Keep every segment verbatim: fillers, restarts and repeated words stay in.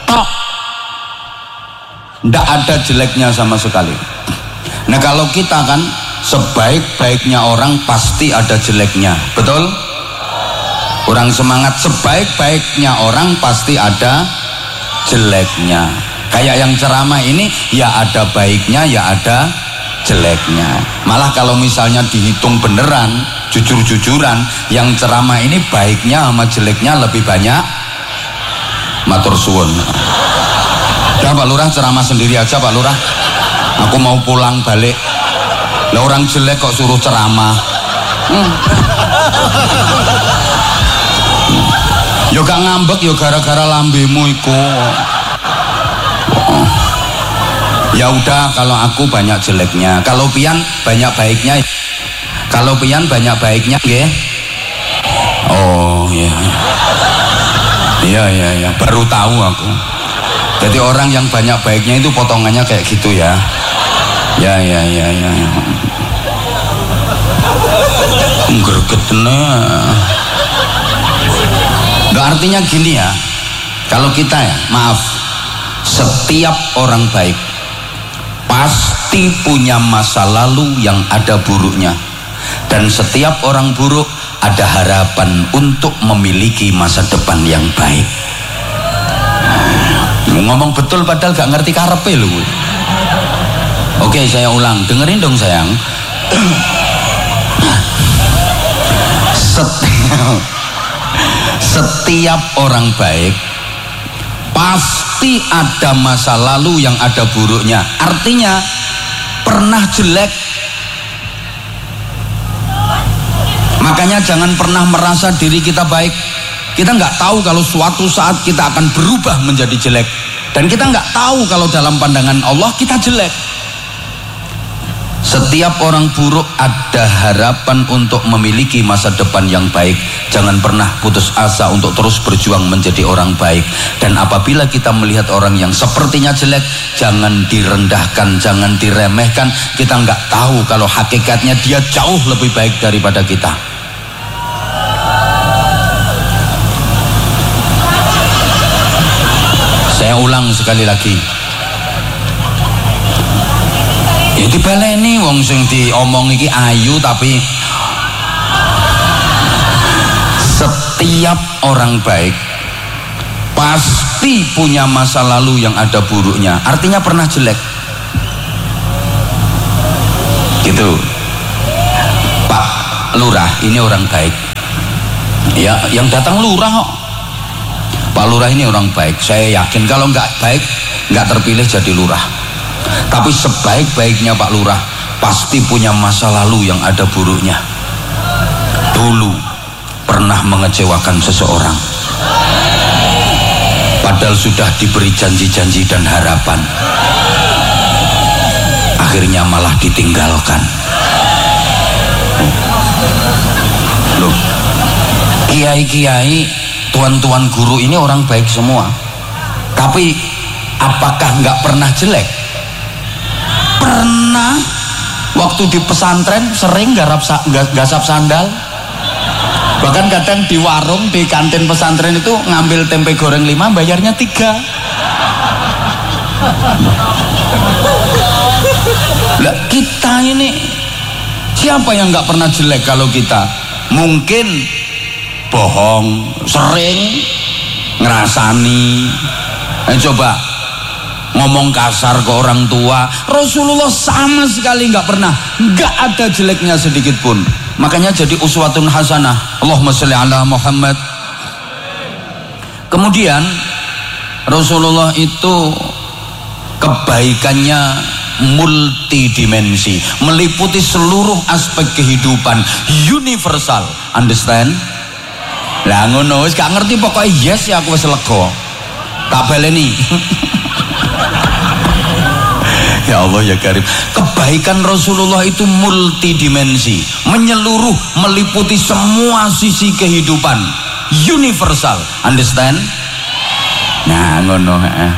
tok. Ndak ada jeleknya sama sekali. Nah kalau kita kan sebaik-baiknya orang pasti ada jeleknya, betul? Kurang semangat. Sebaik-baiknya orang pasti ada jeleknya. Kayak yang ceramah ini ya ada baiknya ya ada jeleknya. Malah kalau misalnya dihitung beneran, jujur-jujuran, yang ceramah ini baiknya sama jeleknya lebih banyak. Matur suwun. Udah Pak Lurah ceramah sendiri aja Pak Lurah. Aku mau pulang balik. Lah orang jelek kok suruh ceramah. Hmm. Yo gak ngambek yo gara-gara lambemu iku. Oh. Ya udah kalau aku banyak jeleknya. Kalau pian banyak baiknya. Kalau pian banyak baiknya nggih. Oh iya. Iya iya iya, baru tahu aku. Jadi orang yang banyak baiknya itu potongannya kayak gitu ya. Ya ya ya ya. Gregetne. Nggak, artinya gini ya. Kalau kita ya, maaf, setiap orang baik pasti punya masa lalu yang ada buruknya. Dan setiap orang buruk ada harapan untuk memiliki masa depan yang baik. Ngomong betul padahal gak ngerti karepe lho. Oke, saya ulang, dengerin dong sayang. Setiap, setiap orang baik pasti ada masa lalu yang ada buruknya. Artinya pernah jelek. Makanya jangan pernah merasa diri kita baik. Kita nggak tahu kalau suatu saat kita akan berubah menjadi jelek. Dan kita nggak tahu kalau dalam pandangan Allah kita jelek. Setiap orang buruk ada harapan untuk memiliki masa depan yang baik. Jangan pernah putus asa untuk terus berjuang menjadi orang baik. Dan apabila kita melihat orang yang sepertinya jelek, jangan direndahkan, jangan diremehkan. Kita nggak tahu kalau hakikatnya dia jauh lebih baik daripada kita. Saya ulang sekali lagi. Ya dibaleni wong sing diomong iki ayu, tapi setiap orang baik pasti punya masa lalu yang ada buruknya. Artinya pernah jelek. Gitu. Pak Lurah ini orang baik. Ya, yang datang lurah kok. Pak Lurah ini orang baik. Saya yakin kalau nggak baik nggak terpilih jadi lurah. Tapi sebaik-baiknya Pak Lurah pasti punya masa lalu yang ada buruknya. Dulu pernah mengecewakan seseorang, padahal sudah diberi janji-janji dan harapan, akhirnya malah ditinggalkan. Loh, kiai-kiai, tuan-tuan guru ini orang baik semua, tapi apakah nggak pernah jelek? Pernah. Waktu di pesantren sering garap gasap sandal. Bahkan kadang di warung, di kantin pesantren itu ngambil tempe goreng lima, bayarnya tiga. Lah kita ini siapa yang nggak pernah jelek? Kalau kita mungkin bohong, sering ngerasani. Nah, coba ngomong kasar ke orang tua. Rasulullah sama sekali nggak pernah, nggak ada jeleknya sedikit pun. Makanya jadi uswatun hasanah. Allahumma sholli ala Muhammad. Kemudian Rasulullah itu kebaikannya multidimensi, meliputi seluruh aspek kehidupan, universal. Understand? Lah ngono wis gak ngerti pokoknya yes ya aku wis lega. Tak baleni. Ya Allah ya Karim, kebaikan Rasulullah itu multidimensi, menyeluruh, meliputi semua sisi kehidupan, universal. Understand? Nah ngono. Eh.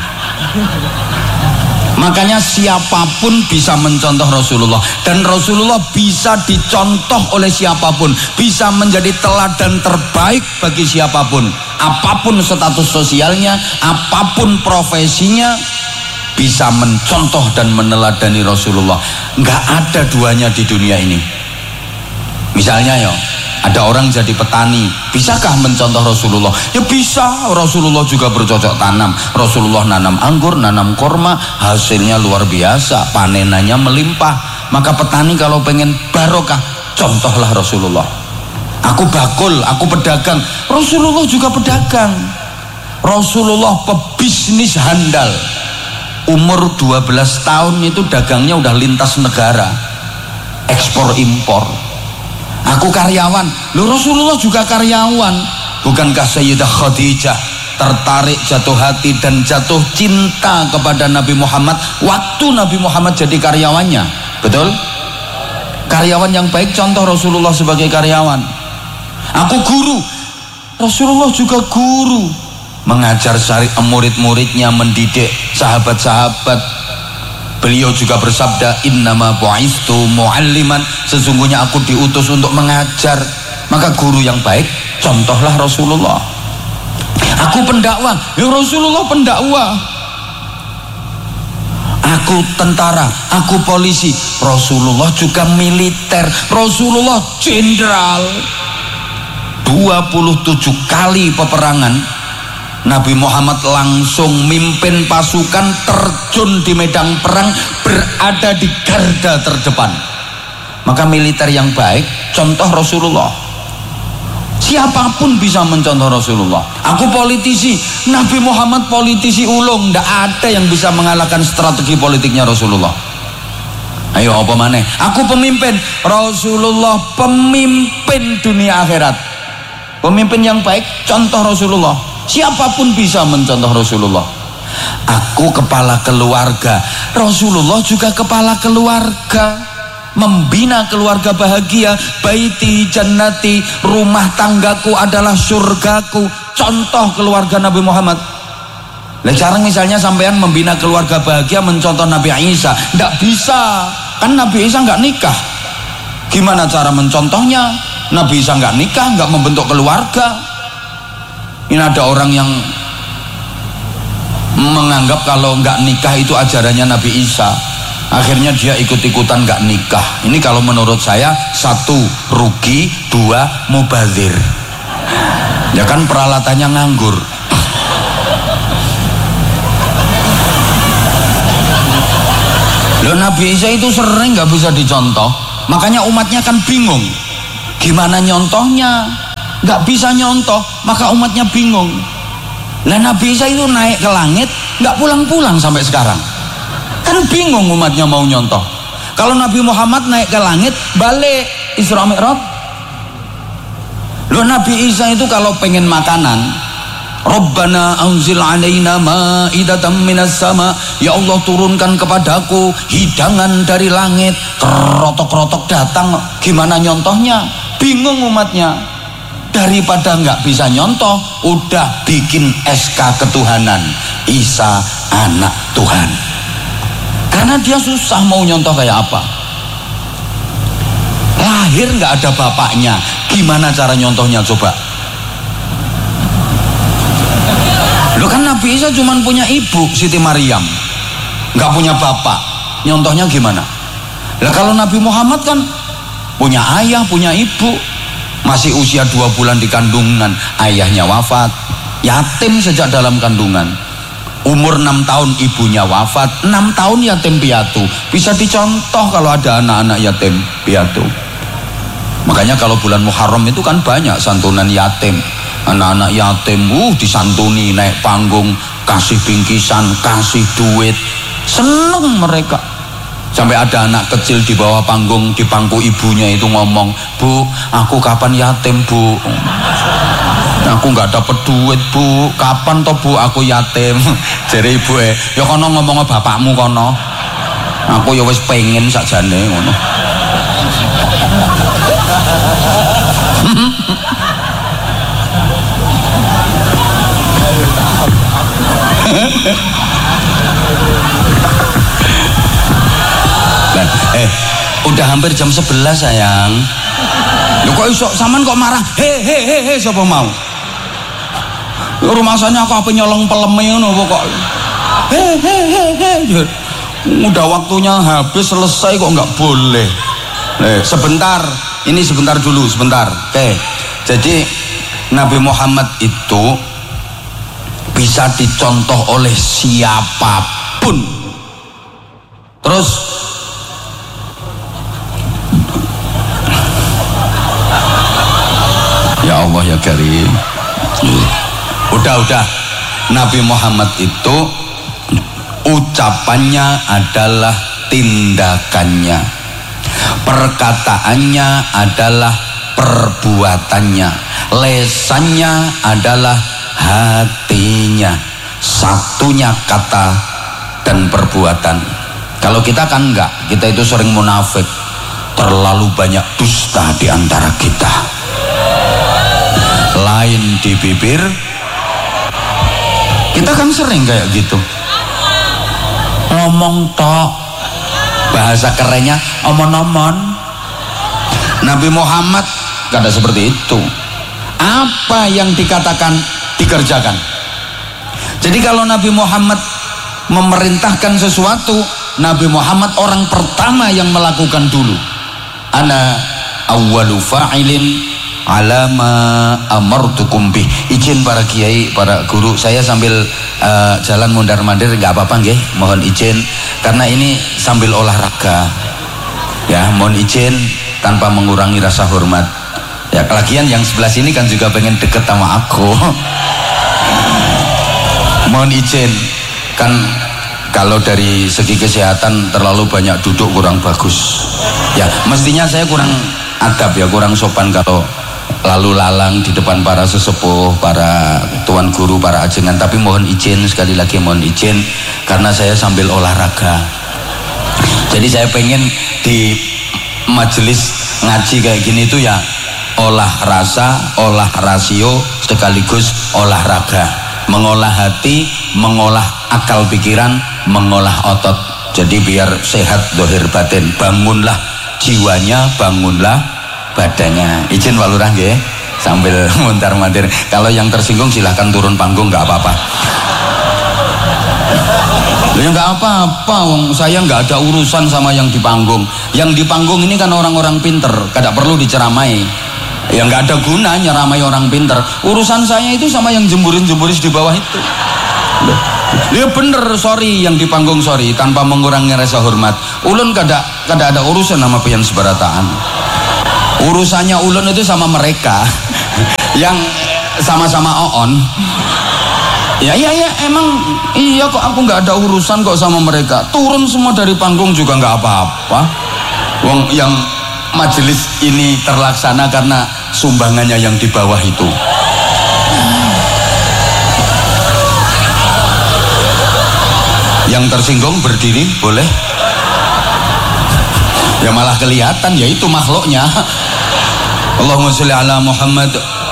Makanya siapapun bisa mencontoh Rasulullah, dan Rasulullah bisa dicontoh oleh siapapun, bisa menjadi teladan terbaik bagi siapapun. apapun status sosialnya, apapun profesinya, bisa mencontoh dan meneladani Rasulullah. Nggak ada duanya di dunia ini. Misalnya ya, ada orang jadi petani, bisakah mencontoh Rasulullah? Ya bisa. Rasulullah juga bercocok tanam. Rasulullah nanam anggur, nanam korma, hasilnya luar biasa, panenannya melimpah. Maka petani kalau pengen barokah, contohlah Rasulullah. Aku bakul, aku pedagang, Rasulullah juga pedagang. Rasulullah pebisnis handal. Umur dua belas tahun itu dagangnya udah lintas negara, ekspor impor. Aku karyawan, lu Rasulullah juga karyawan. Bukankah Sayyidah Khadijah tertarik, jatuh hati dan jatuh cinta kepada Nabi Muhammad waktu Nabi Muhammad jadi karyawannya? Betul? Karyawan yang baik contoh Rasulullah sebagai karyawan. Aku guru, Rasulullah juga guru, mengajar murid-muridnya, mendidik sahabat-sahabat. Beliau juga bersabda, innama bu'istu mu'alliman, sesungguhnya aku diutus untuk mengajar. Maka guru yang baik contohlah Rasulullah. Aku pendakwah, ya Rasulullah pendakwah. Aku tentara, aku polisi, Rasulullah juga militer, Rasulullah jenderal. Dua puluh tujuh kali peperangan Nabi Muhammad langsung mimpin pasukan, terjun di medan perang, berada di garda terdepan. Maka militer yang baik contoh Rasulullah. Siapapun bisa mencontoh Rasulullah. Aku politisi, Nabi Muhammad politisi ulung, tidak ada yang bisa mengalahkan strategi politiknya Rasulullah. Ayo apa maneh? Aku pemimpin, Rasulullah pemimpin dunia akhirat. Pemimpin yang baik contoh Rasulullah. Siapapun bisa mencontoh Rasulullah. Aku kepala keluarga, Rasulullah juga kepala keluarga, membina keluarga bahagia. Baiti jannati, rumah tanggaku adalah surgaku, contoh keluarga Nabi Muhammad. Nah, sekarang misalnya sampean membina keluarga bahagia, mencontoh Nabi Isa, tidak bisa, kan Nabi Isa nggak nikah. Gimana cara mencontohnya? Nabi Isa nggak nikah, nggak membentuk keluarga. Ini ada orang yang menganggap kalau nggak nikah itu ajarannya Nabi Isa, akhirnya dia ikut-ikutan nggak nikah. Ini kalau menurut saya, satu rugi, dua mubazir. Ya kan peralatannya nganggur. Loh, Nabi Isa itu sering nggak bisa dicontoh, makanya umatnya kan bingung gimana nyontohnya. Nggak bisa nyontoh, maka umatnya bingung. Lah Nabi Isa itu naik ke langit, nggak pulang-pulang sampai sekarang, kan bingung umatnya mau nyontoh. Kalau Nabi Muhammad naik ke langit, balik Isra Mi'raj. Loh, Nabi Isa itu kalau pengen makanan, Rabbana anzil alaina ma'idatan minas sama, ya Allah turunkan kepadaku hidangan dari langit. Kerotok-kerotok datang, gimana nyontohnya? Bingung umatnya. Daripada nggak bisa nyontoh, udah bikin S K ketuhanan, Isa anak Tuhan. Karena dia susah mau nyontoh kayak apa. Lahir nggak ada bapaknya, gimana cara nyontohnya coba? Loh, kan Nabi Isa cuma punya ibu Siti Maryam, nggak punya bapak, nyontohnya gimana? Lah kalau Nabi Muhammad kan punya ayah, punya ibu. Masih usia dua bulan di kandungan, ayahnya wafat, yatim sejak dalam kandungan. Umur enam tahun ibunya wafat, enam tahun yatim piatu. Bisa dicontoh kalau ada anak-anak yatim piatu. Makanya kalau bulan Muharram itu kan banyak santunan yatim. Anak-anak yatim uh disantuni, naik panggung, kasih bingkisan, kasih duit, seneng mereka. Sampai ada anak kecil di bawah panggung, di pangku ibunya itu ngomong, Bu, aku kapan yatim, Bu? Aku nggak dapet duit, Bu. Kapan toh, Bu, aku yatim? Jadi ibu eh, ya kono ngomong bapakmu kono. Aku ya wis pengen sakjane ngono. Eh, udah hampir jam sebelas sayang. Lu kok iso, saman kok marah? He he he he, siapa mau? Rumasanya aku apa nyolong peleme ngono pokok. He he he he. Udah waktunya habis selesai kok nggak boleh. Eh, sebentar, ini sebentar dulu, sebentar. Oke. Jadi Nabi Muhammad itu bisa dicontoh oleh siapapun. Terus ya Allah ya Karim. Udah udah Nabi Muhammad itu ucapannya adalah tindakannya, perkataannya adalah perbuatannya, lesannya adalah hatinya, satunya kata dan perbuatan. Kalau kita kan enggak, kita itu sering munafik, terlalu banyak dusta di antara kita, lain di bibir. Kita kan sering kayak gitu, ngomong tok, bahasa kerennya omon-omon. Nabi Muhammad gak ada seperti itu. Apa yang dikatakan dikerjakan. Jadi kalau Nabi Muhammad memerintahkan sesuatu, Nabi Muhammad orang pertama yang melakukan dulu. Ana awwalu fa'ilin alama amartukum bih. Izin para kiai, para guru, saya sambil uh, jalan mondar-mandir nggak apa-apa nggih, mohon izin karena ini sambil olahraga ya, mohon izin tanpa mengurangi rasa hormat ya. Lagian yang sebelah sini kan juga pengen deket sama aku. Mohon izin kan, kalau dari segi kesehatan terlalu banyak duduk kurang bagus ya, mestinya saya kurang adab ya, kurang sopan kalau lalu lalang di depan para sesepuh, para tuan guru, para ajengan. Tapi mohon izin, sekali lagi mohon izin karena saya sambil olahraga. Jadi saya pengen di majelis ngaji kayak gini tuh ya olah rasa, olah rasio, sekaligus olahraga, mengolah hati, mengolah akal pikiran, mengolah otot. Jadi biar sehat dohir batin, bangunlah jiwanya, bangunlah badannya. Izin Pak Lurah nggih, sambil muntar-mandir. Kalau yang tersinggung silahkan turun panggung, nggak apa-apa. Ya nggak apa-apa, wong saya nggak ada urusan sama yang di panggung. Yang di panggung ini kan orang-orang pinter, tidak perlu diceramai. Ya nggak ada guna nyeramai orang pinter. Urusan saya itu sama yang jemburin-jemburis di bawah itu. Ya bener, sorry yang di panggung, sorry, tanpa mengurangi rasa hormat. Ulun kada kada ada urusan sama pian sebarataan. Urusannya ulun itu sama mereka yang sama-sama oon. Ya iya ya emang iya kok, aku nggak ada urusan kok sama mereka. Turun semua dari panggung juga nggak apa-apa. Wong yang majelis ini terlaksana karena sumbangannya yang di bawah itu. Yang tersinggung berdiri boleh. Ya malah kelihatan, ya itu makhluknya. Allahumma sholli ala Muhammad.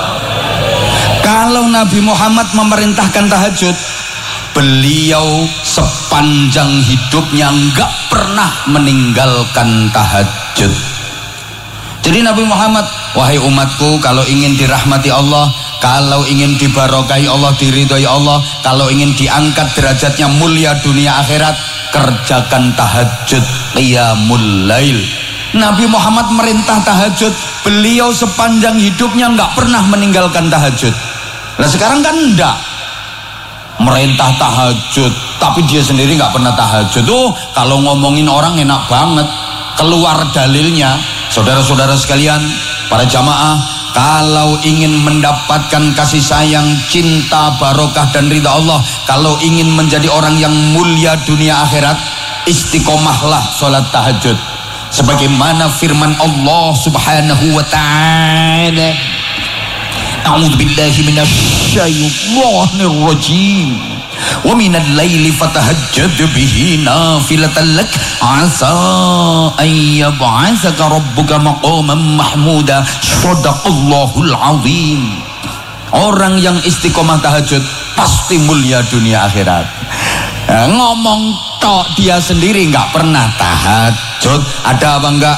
Kalau Nabi Muhammad memerintahkan tahajud, beliau sepanjang hidupnya enggak pernah meninggalkan tahajud. Jadi Nabi Muhammad, wahai umatku, kalau ingin dirahmati Allah, kalau ingin dibarokahi Allah, diridhoi Allah, kalau ingin diangkat derajatnya mulia dunia akhirat, kerjakan tahajud, qiyamul lail. Nabi Muhammad merintah tahajud, beliau sepanjang hidupnya nggak pernah meninggalkan tahajud. Nah sekarang kan enggak, merintah tahajud tapi dia sendiri nggak pernah tahajud. Oh, kalau ngomongin orang enak banget, keluar dalilnya. Saudara-saudara sekalian, para jamaah, kalau ingin mendapatkan kasih sayang, cinta, barokah dan ridha Allah, kalau ingin menjadi orang yang mulia dunia akhirat, istiqomahlah sholat tahajud. Sebagaimana firman Allah Subhanahu wa ta'ala, A'udzu billahi minasy syaithanir rajim. Wa minal laili fatahajjad bihi nafilatan lak asa an yab'atsaka rabbuka maqaman mahmuda. Shadaqallahul azim. Orang yang istiqomah tahajud pasti mulia dunia akhirat. Nah, ngomong tok dia sendiri nggak pernah tahajud. Ada apa enggak?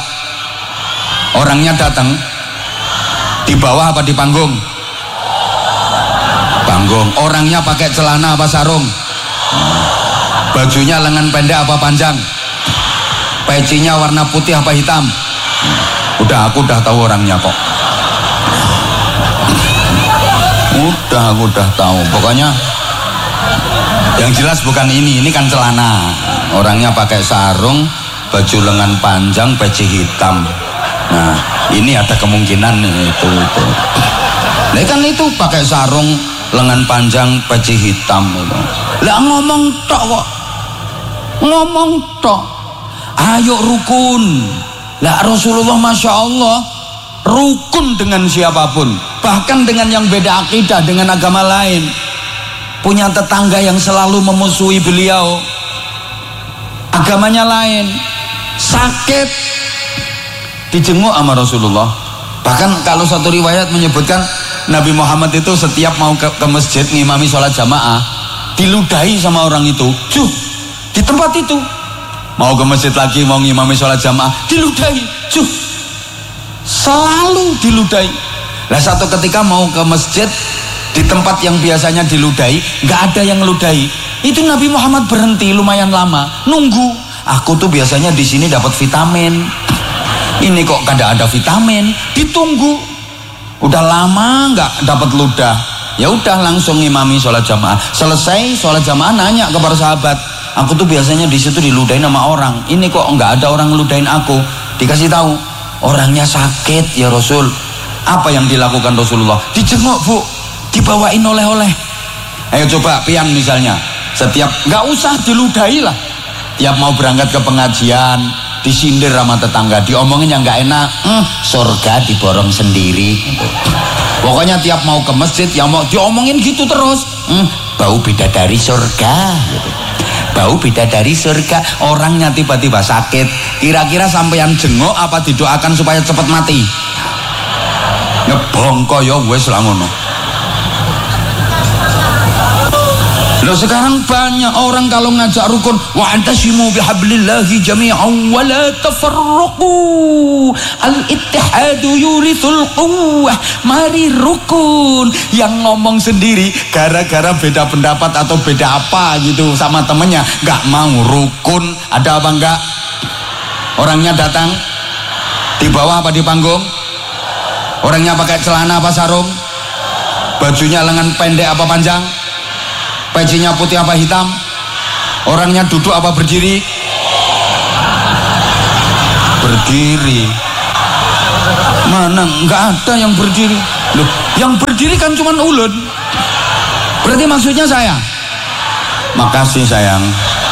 Orangnya datang di bawah apa di panggung? panggung. Orangnya pakai celana apa sarung? Bajunya lengan pendek apa panjang? Pecinya warna putih apa hitam? Udah, aku udah tahu orangnya kok. Udah, aku udah tahu. Pokoknya yang jelas bukan ini, ini kan celana. Orangnya pakai sarung, baju lengan panjang, peci hitam. Nah, ini ada kemungkinan itu itu. Nah, kan itu pakai sarung, lengan panjang, peci hitam itu. Lah ngomong tok kok. Ngomong tok. Ayo rukun. Lah Rasulullah Masya Allah rukun dengan siapapun, bahkan dengan yang beda akidah, dengan agama lain. Punya tetangga yang selalu memusuhi beliau, agamanya lain, sakit dijenguk sama Rasulullah. Bahkan kalau satu riwayat menyebutkan Nabi Muhammad itu setiap mau ke, ke masjid ngimami sholat jamaah diludahi sama orang itu. Juh, di tempat itu mau ke masjid lagi mau ngimami sholat jamaah diludahi. Juh, selalu diludahi. Lah satu ketika mau ke masjid di tempat yang biasanya diludahi nggak ada yang ngeludahi, itu Nabi Muhammad berhenti lumayan lama nunggu. Aku tuh biasanya di sini dapat vitamin, ini kok kada ada vitamin, ditunggu. Udah lama nggak dapat ludah, ya udah langsung ngimami sholat jamaah. Selesai sholat jamaah nanya ke para sahabat, aku tuh biasanya di situ diludahin sama orang, ini kok nggak ada orang ngeludahin aku. Dikasih tahu orangnya sakit ya Rasul. Apa yang dilakukan Rasulullah? Dijenguk bu, dibawain oleh-oleh. Ayo coba pian misalnya, setiap nggak usah diludahi lah, tiap mau berangkat ke pengajian disindir sama tetangga, diomongin yang nggak enak, hmm, surga diborong sendiri. Pokoknya tiap mau ke masjid yang mau diomongin gitu terus, hmm, bau bidadari surga gitu. Bau bidadari surga. Orangnya tiba-tiba sakit, kira-kira sampeyan jenguk apa didoakan supaya cepat mati? Ngebongko ya wes lah ngono. Loh sekarang banyak orang kalau ngajak rukun, wa'tasimu bihablillahi jami'an wa la tafarraqu, al-ittihadu yurithul quwwah. Mari rukun. Yang ngomong sendiri gara-gara beda pendapat atau beda apa gitu sama temennya, nggak mau rukun. Ada apa enggak? Orangnya datang di bawah apa di panggung? Orangnya pakai celana apa sarung? Bajunya lengan pendek apa panjang? Pecinya putih apa hitam? Orangnya duduk apa berdiri? Berdiri. Mana nggak ada yang berdiri. Loh, yang berdiri kan cuman ulun. Berarti maksudnya saya. Makasih sayang.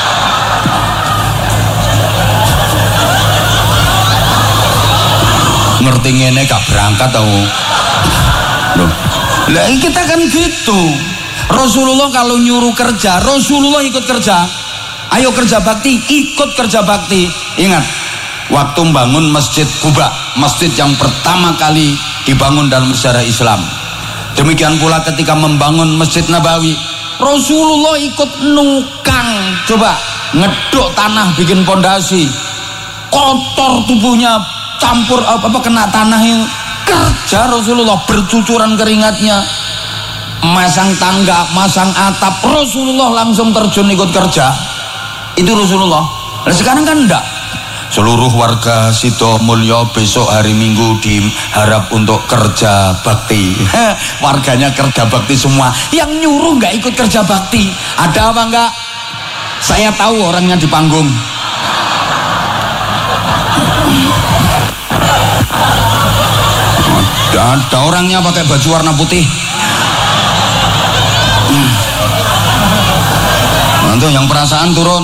Ngerti ngene gak berangkat tau. Loh, lah kita kan gitu. Rasulullah kalau nyuruh kerja, Rasulullah ikut kerja. Ayo kerja bakti, ikut kerja bakti. Ingat, waktu membangun Masjid Quba, masjid yang pertama kali dibangun dalam sejarah Islam. Demikian pula ketika membangun Masjid Nabawi, Rasulullah ikut nukang. Coba ngeduk tanah bikin pondasi, kotor tubuhnya, campur apa, apa kena tanah yang kerja. Rasulullah bercucuran keringatnya, masang tangga, masang atap, Rasulullah langsung terjun ikut kerja. Itu Rasulullah. Nah sekarang kan enggak. Seluruh warga Sidomulyo besok hari Minggu diharap untuk kerja bakti. Warganya kerja bakti semua. Yang nyuruh nggak ikut kerja bakti. Ada apa enggak? Saya tahu orangnya di panggung. Ada, ada orangnya pakai baju warna putih. Nanti yang perasaan turun,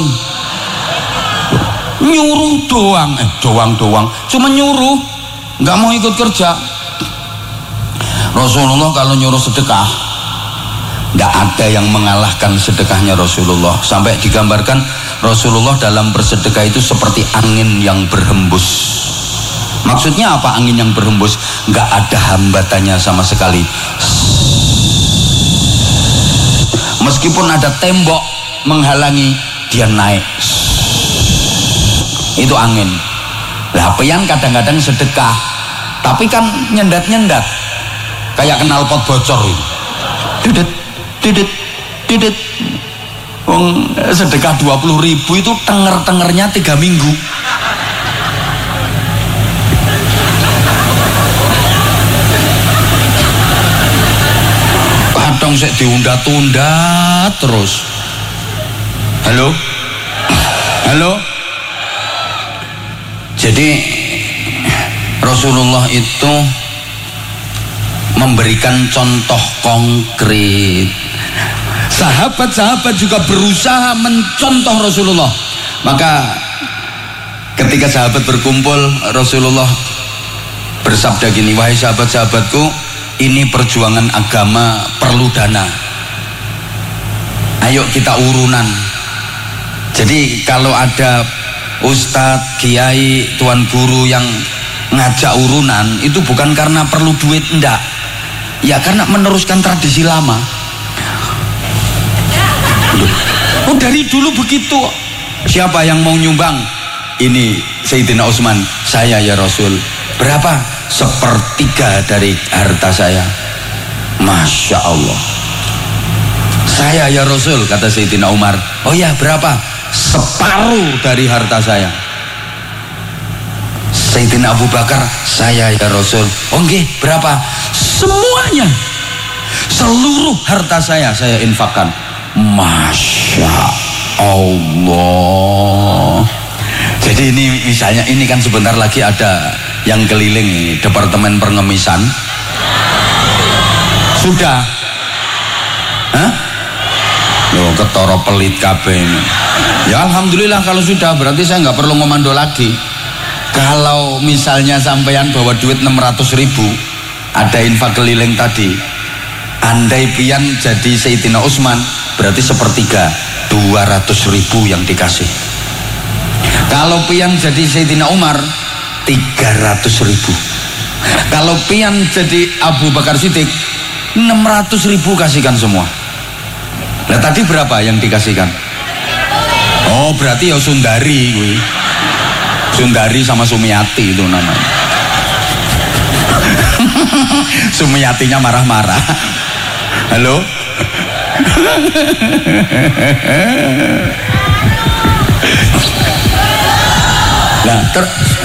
nyuruh doang, eh doang doang, cuma nyuruh, nggak mau ikut kerja. Rasulullah kalau nyuruh sedekah, nggak ada yang mengalahkan sedekahnya Rasulullah. Sampai digambarkan Rasulullah dalam bersedekah itu seperti angin yang berhembus. Maksudnya apa angin yang berhembus? Nggak ada hambatannya sama sekali. Meskipun ada tembok menghalangi, dia naik. Itu angin. Lah pian kadang-kadang sedekah, tapi kan nyendat-nyendat kayak knalpot bocor. Dudet didit didit. Wong sedekah dua puluh ribu itu tenger-tengernya tiga minggu. Kadang sik diunda-tunda terus. Halo? Halo? Jadi Rasulullah itu memberikan contoh konkret. Sahabat-sahabat juga berusaha mencontoh Rasulullah. Maka ketika sahabat berkumpul, Rasulullah bersabda gini, wahai sahabat-sahabatku, ini perjuangan agama perlu dana. Ayo kita urunan. Jadi kalau ada ustadz, kiai, tuan guru yang ngajak urunan, itu bukan karena perlu duit, enggak. Ya karena meneruskan tradisi lama. Oh dari dulu begitu. Siapa yang mau nyumbang? Ini Sayyidina Utsman. Saya ya Rasul. Berapa? Sepertiga dari harta saya. Masya Allah. Saya ya Rasul, kata Sayyidina Umar. Oh ya berapa? Separuh dari harta saya. Sayyidina Abu Bakar. Saya ya Rasul. Oh nggih, berapa? Semuanya. Seluruh harta saya saya infakkan. Masya Allah. Jadi ini misalnya ini kan sebentar lagi ada yang keliling ini, Departemen Pengemisan. Sudah? Hah? Loh, ketoro pelit kabeh ini. Ya alhamdulillah kalau sudah, berarti saya nggak perlu ngomando lagi. Kalau misalnya sampean bawa duit enam ratus ribu, ada infak keliling tadi, andai pian jadi Sayyidina Utsman, berarti sepertiga, dua ratus ribu yang dikasih. Kalau pian jadi Sayyidina Umar, tiga ratus ribu. Kalau pian jadi Abu Bakar Siddiq, enam ratus ribu kasihkan semua. Nah tadi berapa yang dikasihkan? Oh berarti ya Sundari gue. Sundari sama Sumiati itu namanya. Sumiatinya marah-marah. Halo? Nah ter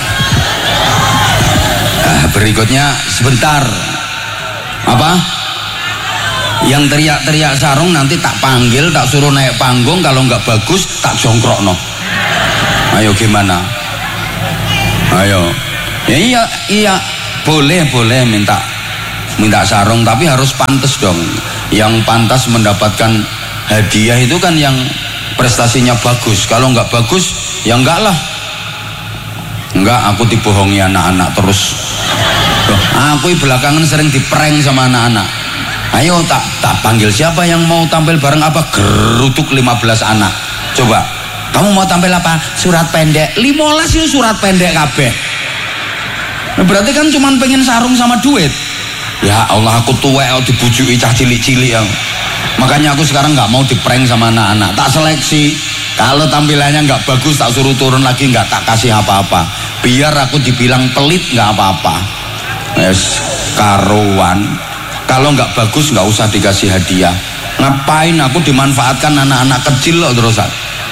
nah, berikutnya sebentar. Apa? Yang teriak-teriak sarung nanti tak panggil, tak suruh naik panggung. Kalau nggak bagus tak jongkrokno. Ayo gimana? Ayo. Ya iya iya boleh boleh minta minta sarung, tapi harus pantas dong. Yang pantas mendapatkan hadiah itu kan yang prestasinya bagus. Kalau nggak bagus ya enggak lah. Enggak, aku dibohongi anak-anak terus. Tuh, aku belakangan sering diprank sama anak-anak. Ayo tak tak panggil siapa yang mau tampil bareng apa? Geruduk lima belas anak. Coba, kamu mau tampil apa? Surat pendek. lima belas itu surat pendek kabeh. Nah, berarti kan cuman pengen sarung sama duit. Ya Allah, aku tuwek dibujuki cah cilik-cilik yang. Makanya aku sekarang nggak mau diprank sama anak-anak. Tak seleksi. Kalau tampilannya nggak bagus tak suruh turun lagi, nggak tak kasih apa-apa. Biar aku dibilang pelit nggak apa-apa. Yes, karuan. Kalau nggak bagus nggak usah dikasih hadiah. Ngapain aku dimanfaatkan anak-anak kecil loh terusan.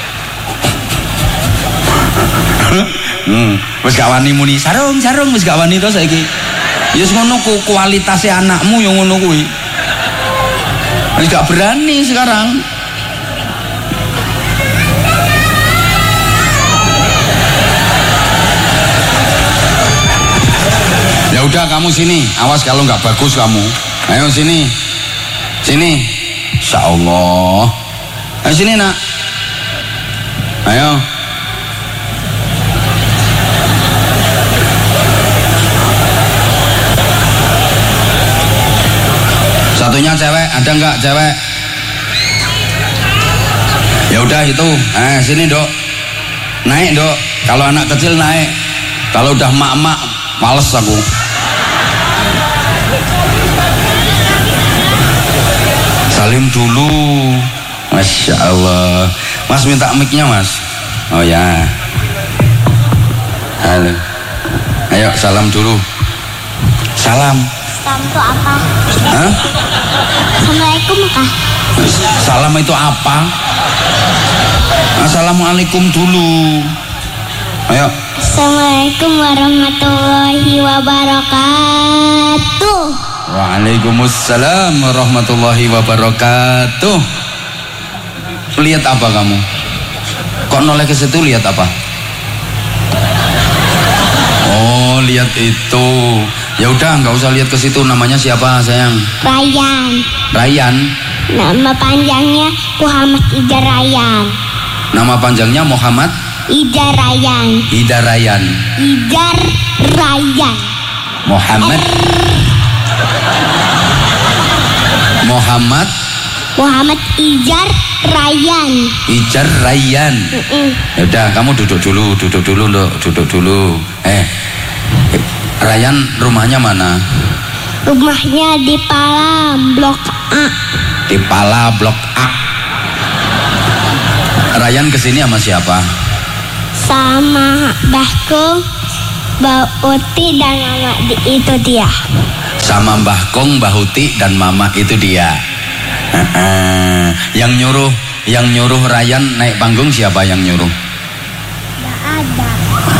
Hmm, wis gak wani muni sarung sarung wis gak wani to saiki. Ya wis ngono ku kualitasnya anakmu yang ngono kuwi. Wis gak berani sekarang. Ya udah kamu sini, awas kalau nggak bagus kamu. Ayo sini, sini, Insya Allah. Ayo sini nak, ayo. Satunya cewek, ada nggak cewek? Ya udah itu, eh sini dok, naik dok. Kalau anak kecil naik, kalau udah mak-mak, males aku. Salim dulu. Masya Allah. Mas minta mic-nya mas. Oh ya. Halo. Ayo salam dulu. Salam. Salam itu apa? Hah? Assalamualaikum kah? Salam itu apa? Assalamualaikum dulu. Ayo. Assalamualaikum warahmatullahi wabarakatuh. Waalaikumsalam warahmatullahi wabarakatuh. Lihat apa kamu? Kok noleh ke situ, lihat apa? Oh, lihat itu. Ya udah, nggak usah lihat ke situ. Namanya siapa, sayang? Rayyan. Rayyan. Nama panjangnya Muhammad Ida Rayyan. Nama panjangnya Muhammad Ida Rayyan. Ida Rayyan. Ida Rayyan. Muhammad Muhammad Muhammad Ijar Rayyan. Ijar Rayyan. Ya udah, kamu duduk dulu, duduk dulu, Nduk. Duduk dulu. Eh, Rayyan rumahnya mana? Rumahnya di Palam, Blok A. Di Pala, Blok A. Rayyan kesini sama siapa? Sama Bahku, Mbak Uti dan Mama di, itu dia. Sama Mbah Kong, Mbah Uti dan Mama itu dia. Yang nyuruh, yang nyuruh Rayyan naik panggung siapa yang nyuruh? Gak ada.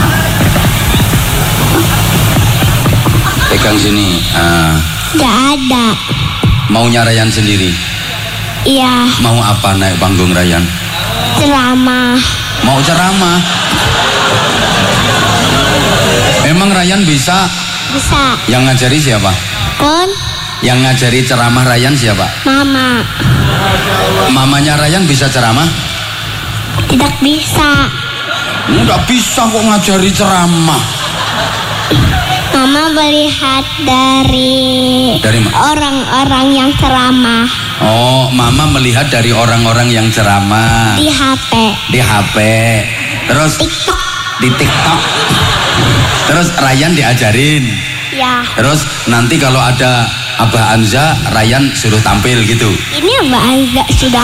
Pegang sini. Ah. Gak ada. Maunya Rayyan sendiri. Iya. Mau apa naik panggung Rayyan? Ceramah. Mau ceramah. Emang Rayyan bisa? Bisa. Yang ngajari siapa? Kon. Yang ngajari ceramah Rayyan siapa? Mama. Mamanya Rayyan bisa ceramah? Tidak bisa. Nggak bisa kok ngajari ceramah. Mama melihat dari Dari mana? orang-orang yang ceramah Oh, Mama melihat dari orang-orang yang ceramah di H P. di H P. Terus TikTok. di TikTok. Terus Rayyan diajarin. Ya. Terus nanti kalau ada Abah Anza, Rayyan suruh tampil gitu. Ini Mbak Anza sudah.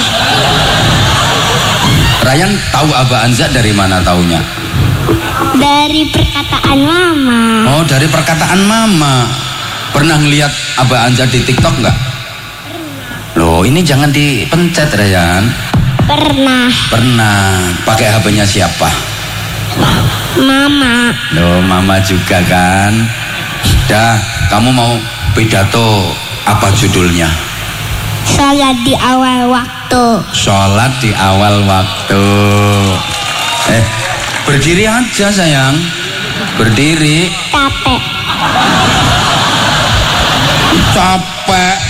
Rayyan tahu Abah Anza dari mana taunya? Dari perkataan Mama. Oh, dari perkataan Mama. Pernah ngeliat Abah Anza di TikTok nggak? Loh, ini jangan dipencet, Rayyan. Pernah. Pernah. Pakai H P-nya siapa? Mama. Loh, Mama juga kan. Dah, kamu mau pidato apa judulnya? Sholat di awal waktu. Sholat di awal waktu. Eh, berdiri aja sayang. Berdiri. Capek. Capek.